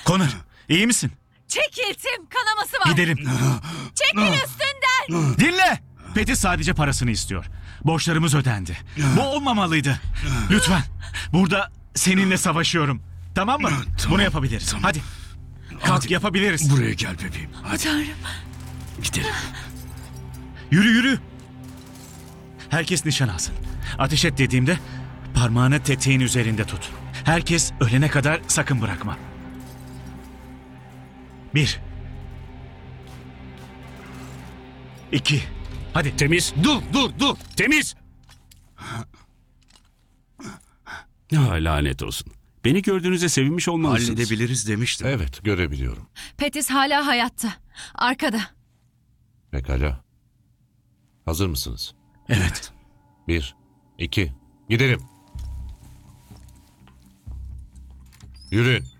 Connor, iyi misin? Çekil Tim, kanaması var. Gidelim. Çekil üstünden. Dinle. Peti sadece parasını istiyor. Borçlarımız ödendi. Bu olmamalıydı. Lütfen. Burada seninle savaşıyorum. Tamam mı? Tamam. Bunu yapabiliriz. Tamam. Hadi. Kalk, yapabiliriz. Buraya gel bebeğim. Hadi Tanrım. gidelim. Yürü yürü. Herkes nişan alsın. Ateş et dediğimde parmağını tetiğin üzerinde tut. Herkes ölene kadar sakın bırakma. 1 2 Hadi. Temiz. Dur. Temiz. Ya lanet olsun. Beni gördüğünüzde sevinmiş olmalısınız. Halledebiliriz demiştim. Evet, görebiliyorum. Petis hala hayatta. Arkada. Pekala. Hazır mısınız? Evet. 1, 2, gidelim. Yürüyün.